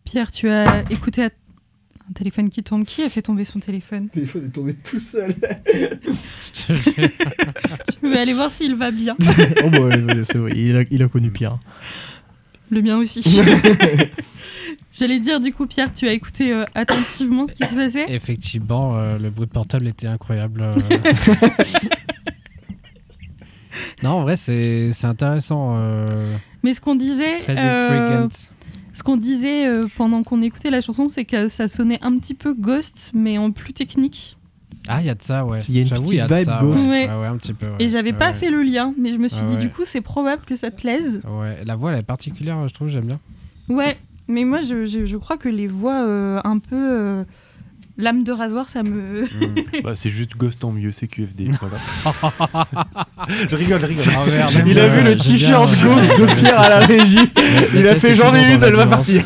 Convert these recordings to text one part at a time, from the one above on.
Pierre, tu as écouté un téléphone qui tombe. Qui a fait tomber son téléphone ? Le téléphone est tombé tout seul. Tu veux aller voir s'il va bien ? Oh bah, c'est vrai, il a connu pire. Le mien aussi. J'allais dire, du coup, Pierre, tu as écouté attentivement ce qui se passait ? Effectivement, le bruit de portable était incroyable. Non, en vrai, c'est intéressant. Mais ce qu'on disait, Très intriguant. Pendant qu'on écoutait la chanson, c'est que ça sonnait un petit peu Ghost, mais en plus technique. Ah, il y a de ça, ouais. Il y a une J'avoue, petite il y a de vibe ça, Ghost. Ouais. Ouais, un petit peu. Ouais. Et j'avais pas fait le lien, mais je me suis dit, Ouais. du coup, c'est probable que ça te plaise. Ouais, la voix, elle est particulière, je trouve, j'aime bien. Ouais, mais moi, je crois que les voix un peu... lame de rasoir, ça me... Bah, c'est juste Ghost en mieux, c'est QFD. Voilà. je rigole. Ah, merde, Il a vu le t-shirt Ghost de Pierre à la régie. Il a fait j'en ai une, elle va partir.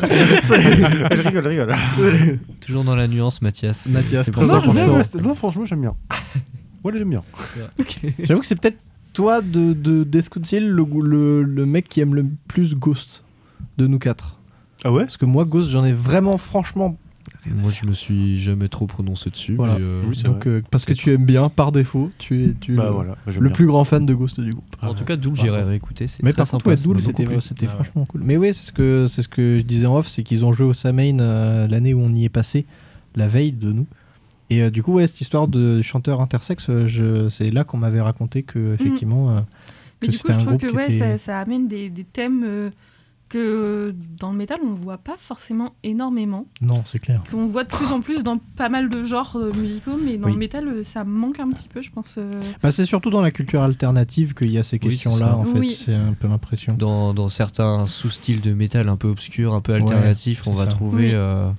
je rigole. Toujours dans la nuance, Mathias. Mathias, c'est très pour ça important. qu'on Non, franchement, j'aime bien. Ouais, j'aime bien. J'avoue que c'est peut-être toi de Descoutil le mec qui aime le plus Ghost de nous quatre. Ah ouais ? Parce que moi, Ghost, j'en ai vraiment, franchement. Moi, je me suis jamais trop prononcé dessus. Voilà. Mais, Oui, c'est Donc, vrai. parce que tu aimes bien, par défaut, tu es Bah voilà, bah, j'aime le bien. plus grand fan de Ghost du groupe. en tout cas, Doom, j'irai réécouter. C'est Mais très par sympa. contre, ouais, ça m'a Dool, beaucoup plu. c'était Ah ouais. franchement cool. Mais oui, c'est ce que je disais en off, c'est qu'ils ont joué au Samhain l'année où on y est passé, la veille de nous. Et du coup, ouais, cette histoire de chanteur intersexe, c'est là qu'on m'avait raconté que effectivement, Mais que du coup, c'était je un trouve groupe que qui était... ça amène des thèmes que dans le métal, on voit pas forcément énormément. Non, c'est clair. Qu'on voit de plus en plus dans pas mal de genres musicaux, mais dans Oui. le métal, ça manque un petit peu, je pense. Bah, c'est surtout dans la culture alternative qu'il y a ces Oui, c'est questions-là, ça. en fait. Oui. C'est un peu l'impression. Dans certains sous-styles de métal un peu obscurs, un peu alternatifs, Ouais, on va c'est ça. trouver,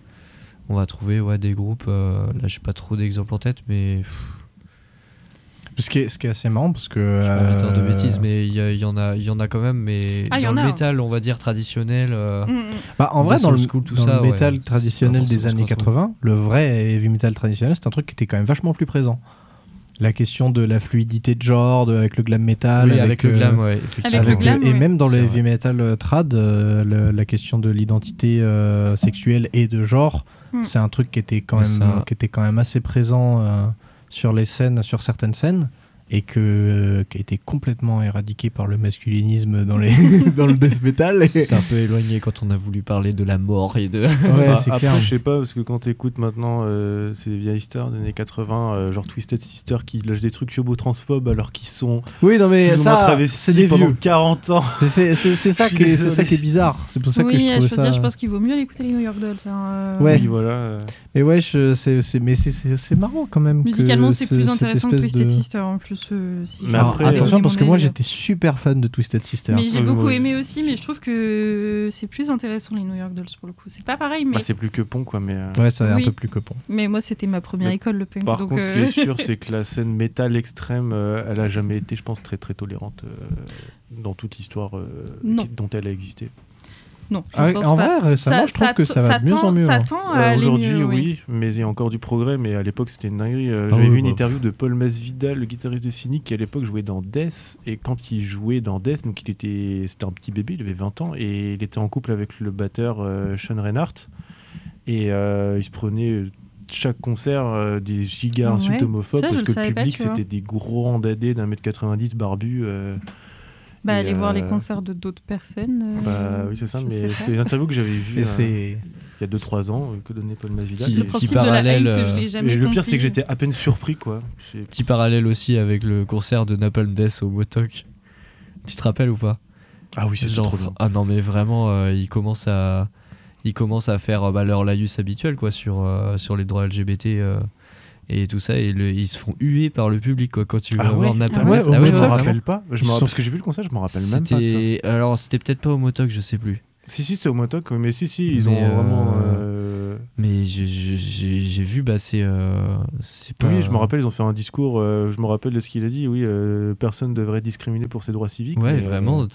Oui. des groupes. Là, j'ai pas trop d'exemples en tête, mais Ce qui est assez marrant, parce que... je vais pas dire de bêtises, mais il y en a quand même. Mais Ah, il y dans en le a. métal, on va dire traditionnel. Bah, en vrai, Des dans le, Soul School, tout dans ça, le métal ouais, traditionnel c'est pas des années forcément 80, le vrai heavy metal traditionnel, c'est un truc qui était quand même vachement plus présent. La question de la fluidité de genre, avec le glam metal, Oui, avec le glam, ouais, effectivement. Avec le glam, et ouais. même dans le C'est heavy vrai. metal trad, la question de l'identité sexuelle et de genre, c'est un truc qui était quand même assez présent sur les scènes, sur certaines scènes, et qui a été complètement éradiqué par le masculinisme dans le death metal. C'est un peu éloigné quand on a voulu parler de la mort et de. Ouais, Bah, c'est après, clair. je sais pas, parce que quand t'écoutes maintenant ces vieilles stars des années 80, genre Twisted Sister qui lâchent des trucs turbo-transphobes alors qu'ils sont Oui, non mais plus ou moins ça, travestis c'est des pendant vieux. 40 ans. C'est ça qui est bizarre. C'est pour ça que Oui, je trouve je veux ça. dire, je pense qu'il vaut mieux aller écouter les New York Dolls. Hein. Ouais. Oui, voilà. Mais ouais, c'est marrant quand même. Musicalement, que c'est plus cette intéressant que espèce Twisted de- Sister en plus. Si Mais je après, peux attention, donner parce mon que moi avis. j'étais super fan de Twisted Sister. Mais j'ai Ouais, beaucoup ouais. aimé aussi, mais je trouve que c'est plus intéressant les New York Dolls pour le coup. C'est pas pareil, mais, Bah, c'est plus que pont, quoi. Mais, Ouais, ça a Oui. un peu plus que pont. mais moi c'était ma première Mais école le punk. par donc, contre, ce qui est sûr, c'est que la scène métal extrême, elle a jamais été, je pense, très très tolérante dans toute l'histoire Non. dont elle a existé. non, je Ah, pense en pas. vrai, récemment, je trouve que ça va de mieux en mieux. Ça hein. tend à aller Aujourd'hui, mieux, oui, mais il y a encore du progrès. Mais à l'époque, c'était une dinguerie. J'avais oui, vu une bah. interview de Paul Masvidal, le guitariste de Cynic, qui à l'époque jouait dans Death. Et quand il jouait dans Death, donc c'était un petit bébé, il avait 20 ans, et il était en couple avec le batteur Sean Reinhardt. Et il se prenait chaque concert des giga insultes Ouais. homophobes Ça, je parce le que le savais pas, public, tu vois. c'était des gros andadés d'1m90 barbus. Bah, Et, aller voir les concerts de d'autres personnes. Bah oui, c'est ça, je mais sais pas. c'était une interview que j'avais vue Et c'est. il y a 2-3 ans, que donnait Paul Masvidal. Petit- Le Et- principe petit de la parallèle, hate, je l'ai jamais Et le pire, compris. c'est que j'étais à peine surpris, quoi. Petit parallèle aussi avec le concert de Napalm Death au Motok. Tu te rappelles ou pas? Ah oui, c'était Genre, trop bien. ah non, mais vraiment, ils commencent à faire leur laïus habituel, quoi, sur les droits LGBT et tout ça, et ils se font huer par le public, quoi, quand tu vas voir Napalm Ah ouais, Death. au Je me Motok, rappelle pas. Ils sont- Parce que j'ai vu le concert, je me rappelle même pas de ça. Alors, c'était peut-être pas au Motok, je sais plus. Si, c'est au Motok, mais si, ils Mais, ont vraiment. Mais j'ai vu, bah, c'est pas. Oui, je me rappelle, ils ont fait un discours. Je me rappelle de ce qu'il a dit. Oui, personne ne devrait discriminer pour ses droits civiques. Ouais, mais, vraiment,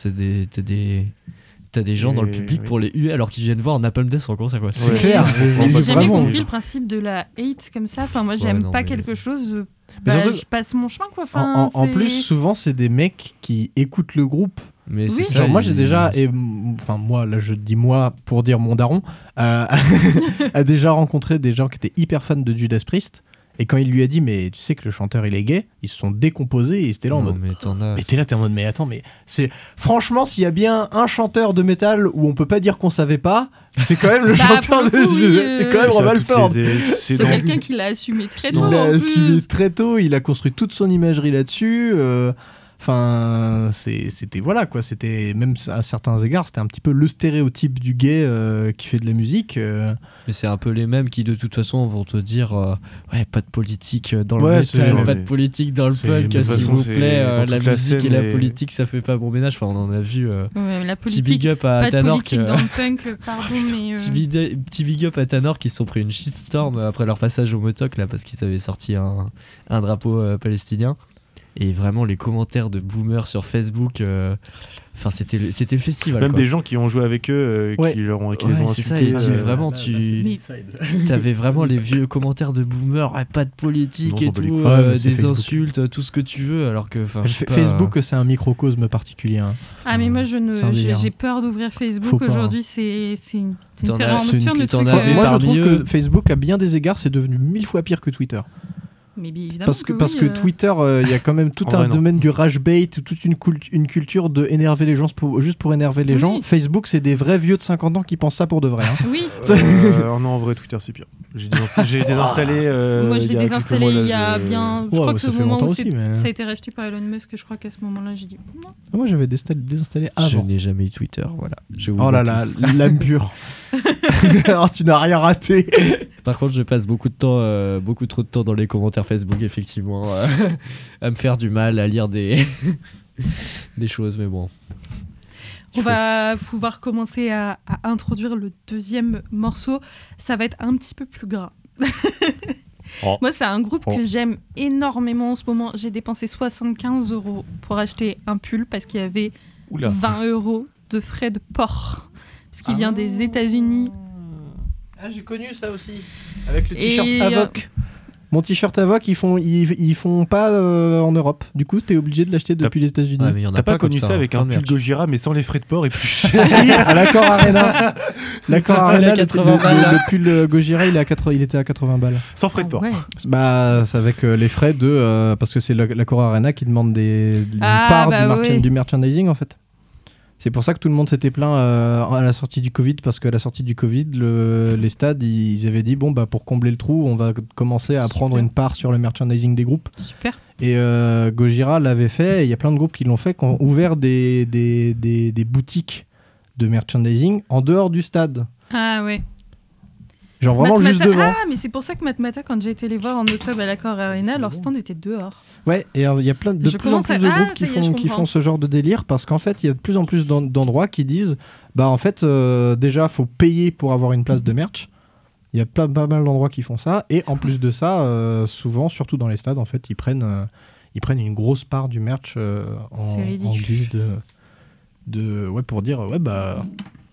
t'as des gens dans le Et- public oui. pour les huer alors qu'ils viennent voir Napalm Death en concert, quoi. C'est Ouais. clair. Mais j'ai c'est jamais vraiment- compris le principe de la hate comme ça. Enfin, moi, Ouais, j'aime non, pas mais- quelque chose. Mais Bah, surtout- je passe mon chemin, quoi. Enfin, En c'est- plus, souvent, c'est des mecs qui écoutent le groupe Mais c'est Oui. ça, Genre moi j'ai déjà, enfin moi là je dis moi pour dire mon daron, a déjà rencontré des gens qui étaient hyper fans de Judas Priest, et quand il lui a dit mais tu sais que le chanteur il est gay, ils se sont décomposés et ils étaient là en Non, mode... mais t'en as. Mais t'es là, t'es en mode mais attends, mais c'est... Franchement s'il y a bien un chanteur de métal où on peut pas dire qu'on savait pas, c'est quand même le chanteur pour le coup, de... oui, c'est quand même Ça, Rob toutes Halford. C'est dans- quelqu'un qui l'a assumé très tôt. Il l'a en assumé plus. très tôt, il a construit toute son imagerie là-dessus. Enfin, c'était voilà quoi, c'était même à certains égards, c'était un petit peu le stéréotype du gay qui fait de la musique. Mais c'est un peu les mêmes qui de toute façon vont te dire ouais, pas de politique dans le Ouais, métal, c'est- pas mais de politique dans le c'est- punk, de toute s'il façon, vous c'est plaît, dans la toute la musique et scène la et- politique ça fait pas bon ménage. Enfin, on en a vu. Ouais, la Petit politique. big up à Pas de Tanor. politique dans le punk, pardon, mais. Petit big up à Tanor qui se sont pris une shitstorm après leur passage au Motok là parce qu'ils avaient sorti un drapeau palestinien. Et vraiment les commentaires de boomers sur Facebook, enfin c'était le festival. Même quoi. des gens qui ont joué avec eux, Ouais. qui les ont Ouais, c'est ça, insultés. et c'est vraiment t'avais vraiment les vieux commentaires de boomers, pas de politique Non, et pas les tout, couilles. Ouais, mais c'est des Facebook. insultes, tout ce que tu veux, alors que enfin, je sais pas, Facebook c'est un microcosme particulier. Hein. Ah, mais moi, C'est un délire. j'ai peur d'ouvrir Faut Facebook. pas, Aujourd'hui, c'est une T'en terreur as- c'est une- nocturne, le t'en truc. avais Moi je parmi trouve eux- que Facebook à bien des égards c'est devenu 1000 fois pire que Twitter. Mais bien évidemment. Parce que oui, Twitter, il y a quand même tout En un vrai, non. domaine du rage bait, toute une culture de énerver les gens juste pour énerver les Oui. gens. Facebook, c'est des vrais vieux de 50 ans qui pensent ça pour de vrai. Hein. Oui, Non, en vrai, Twitter, c'est pire. J'ai désinstallé. moi je l'ai il y a quelques désinstallé mois, là, il y a je- bien. Je Ouais, crois que ça le fait moment longtemps où aussi, mais... ça a été racheté par Elon Musk, je crois qu'à ce moment-là, j'ai dit non. Moi, j'avais désinstallé je avant. n'ai jamais eu Twitter, voilà. Je vous Oh là le là, dis. l'âme pure. Alors, tu n'as rien raté. Par contre, je passe beaucoup trop de temps dans les commentaires Facebook, effectivement, à me faire du mal, à lire des choses, mais bon. On va pouvoir commencer à introduire le deuxième morceau. Ça va être un petit peu plus gras. Oh. Moi, c'est un groupe que j'aime énormément en ce moment. J'ai dépensé 75 € pour acheter un pull parce qu'il y avait Oula. 20 € de frais de port. Parce qu'il vient des États-Unis. Ah, j'ai connu ça aussi. Avec le Et, t-shirt Avoc. Mon t-shirt Avoc, ils font pas en Europe. Du coup, t'es obligé de l'acheter depuis les États-Unis. Ouais, mais il y en a T'as pas comme connu ça avec hein, un plein de pull merch. Gojira mais sans les frais de port et plus cher. Si, à l'Accor Arena. L'Accor C'est Arena, à 80 balles, là. le pull Gojira, il était à 80 balles. Sans frais de port. Ouais. Bah, c'est avec les frais de... parce que c'est l'Accor Arena qui demande une Ah, part bah ouais. du merchandising, en fait. C'est pour ça que tout le monde s'était plaint à la sortie du Covid, parce qu'à la sortie du Covid, les stades, ils avaient dit, bon, bah, pour combler le trou, on va commencer à prendre une part sur le merchandising des groupes. Super. Et Gojira l'avait fait, et il y a plein de groupes qui l'ont fait, qui ont ouvert des boutiques de merchandising en dehors du stade. Ah ouais. Genre vraiment Matmata- juste devant. Ah, mais c'est pour ça que Matmata, quand j'ai été les voir en octobre à l'Accor Arena, leur stand était dehors. Ouais, et il y a plein de Je plus en commence plus à- de Ah, groupes ça y est, je qui comprends. font ce genre de délire, parce qu'en fait, il y a de plus en plus d'endroits qui disent, bah en fait, déjà, faut payer pour avoir une place de merch. Il y a pas mal d'endroits qui font ça, et en plus de ça, souvent, surtout dans les stades, en fait, ils prennent une grosse part du merch en C'est ridicule. guise ouais, pour dire, ouais, bah...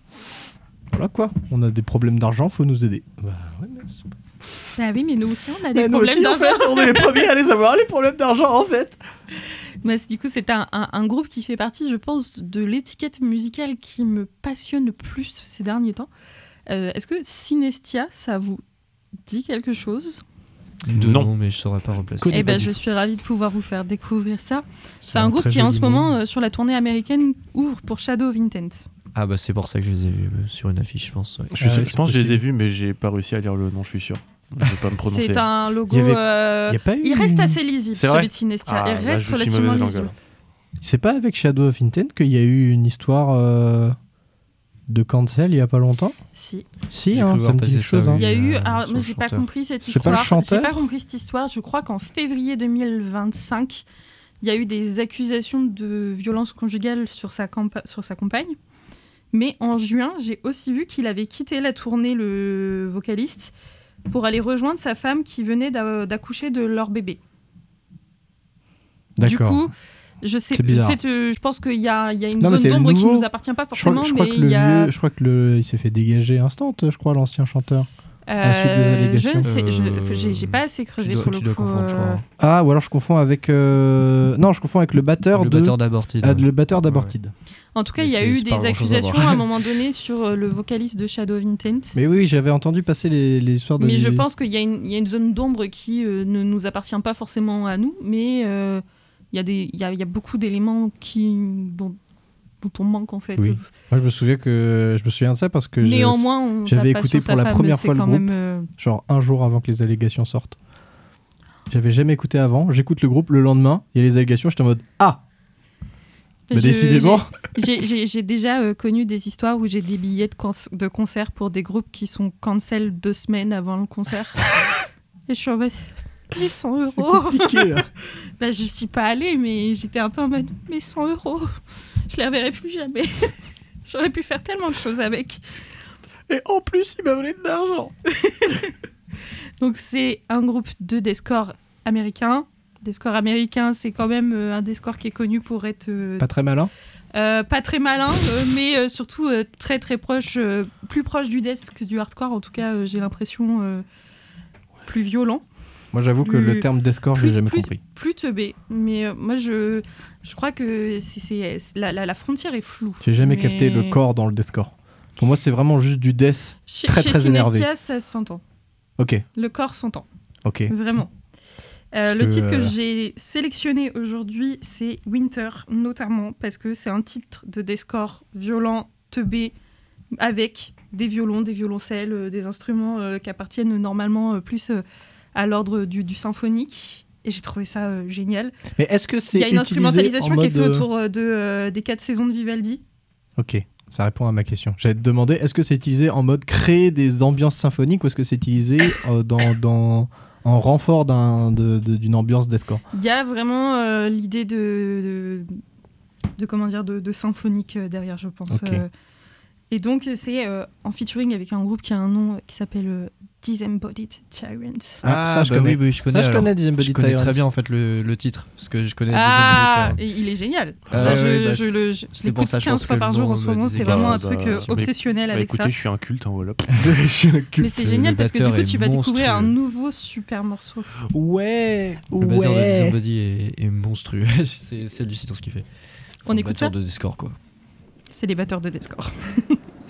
Voilà quoi, on a des problèmes d'argent, faut nous aider. Bah ouais, mais c'est Bah oui, mais nous aussi, on a des nous problèmes aussi, en d'argent. fait, on est les premiers à les savoir, les problèmes d'argent, en fait. Mais du coup, c'est un groupe qui fait partie, je pense, de l'étiquette musicale qui me passionne le plus ces derniers temps. Est-ce que Synestia, ça vous dit quelque chose ? Non. Mais je saurais pas replacer. Connais Eh pas ben, du je tout. suis ravie de pouvoir vous faire découvrir ça. C'est un un groupe très qui, en joli ce nom. moment, sur la tournée américaine, ouvre pour Shadow of Intent. Ah bah c'est pour ça que je les ai vus sur une affiche, je pense. Ouais. Je pense que je les ai possible. vus, mais j'ai pas réussi à lire le nom, je suis sûr. Je vais pas me prononcer. C'est un logo. Il y avait- y a pas eu il reste assez lisible, C'est celui vrai de Synestia. Ah, il là, reste je suis relativement mauvaise langue, lisible. alors. C'est pas avec Shadow of Intent qu'il y a eu une histoire de cancel il y a pas longtemps. Si. Si, J'ai hein, cru ça voir me dit passer quelque chose. ça, hein. Il y a eu. sur Alors, le moi, j'ai pas chanteur. compris cette C'est pas le histoire. J'ai chanteur pas compris cette histoire. Je crois qu'en février 2025, il y a eu des accusations de violence conjugale sur sa compagne. Mais en juin, j'ai aussi vu qu'il avait quitté la tournée, le vocaliste, pour aller rejoindre sa femme qui venait d'accoucher de leur bébé. Du D'accord. coup, je sais. C'est bizarre. En fait, je pense qu'il y a une Non, mais c'est zone le d'ombre qui nouveau. nous appartient pas Je crois, forcément, je crois mais que il y a. il s'est fait dégager instant, je crois, l'ancien chanteur. suite des allégations. Je ne sais, j'ai pas assez creusé pour le tu dois coup. confondre, je crois. Ah, ou alors je confonds avec... Non, je confonds avec le batteur Le batteur d'Aborted. le batteur d'Aborted. En tout cas, Mais il y a c'est eu pas des grand-chose à accusations voir. à un moment donné sur le vocaliste de Shadow of Intent. Mais oui, j'avais entendu passer les histoires de... Mais je pense qu'il y a une zone d'ombre qui ne nous appartient pas forcément à nous, mais il y a beaucoup d'éléments dont on manque en fait. Oui. Moi, je me souviens de ça parce que Néanmoins, j'avais écouté pour la première fois le groupe, même, genre un jour avant que les allégations sortent. J'avais jamais écouté avant. J'écoute le groupe le lendemain, il y a les allégations, j'étais en mode ah. Mais décidément. J'ai déjà connu des histoires où j'ai des billets de concert pour des groupes qui sont cancel 2 semaines avant le concert. Et je suis en mode, mais 100 €. C'est compliqué là. Bah, je suis pas allée, mais j'étais un peu en mode, mais 100 €, je les reverrai plus jamais. J'aurais pu faire tellement de choses avec. Et en plus, il m'a volé de l'argent. Donc c'est un groupe de deathcore américain. Deathcore américain, c'est quand même un deathcore qui est connu pour être... Pas très malin. Pas très malin, mais surtout très très proche, plus proche du death que du hardcore. En tout cas, j'ai l'impression plus violent. Moi, j'avoue que le terme deathcore, je l'ai jamais compris. Plus teubé. Mais moi, je crois que la frontière est floue. J'ai jamais capté le corps dans le deathcore. Pour moi, c'est vraiment juste du death très énervé. Chez Synestia, ça s'entend. Ok. Le corps s'entend. Ok. Vraiment. Le titre que j'ai sélectionné aujourd'hui, c'est Winter, notamment parce que c'est un titre de deathcore violent, teubé, avec des violons, des violoncelles, des instruments qui appartiennent normalement plus à l'ordre du symphonique. Et j'ai trouvé ça génial. Mais est-ce que c'est Il y a une instrumentalisation qui est faite mode... autour des 4 saisons de Vivaldi. Ok, ça répond à ma question. J'allais te demander, est-ce que c'est utilisé en mode créer des ambiances symphoniques ou est-ce que c'est utilisé en renfort d'une ambiance deathcore? Il y a vraiment l'idée de symphonique derrière, je pense. Okay. Et donc, c'est en featuring avec un groupe qui a un nom qui s'appelle Disembodied Tyrants. Ça, je connais. Oui, je connais. Ça, je connais Disembodied Tyrants. Je connais très bien en fait le titre parce que je connais et il est génial. je l'écoute 15 fois par jour en ce moment. C'est vraiment un truc obsessionnel avec écoutez, ça. je suis un culte, voilà. Mais c'est génial parce que du coup, tu vas découvrir un nouveau super morceau. Ouais. Le batteur de Disembodied est monstrueux. C'est hallucinant ce qu'il fait. On écoute ça de Discord, quoi. C'est les batteurs de deathcore.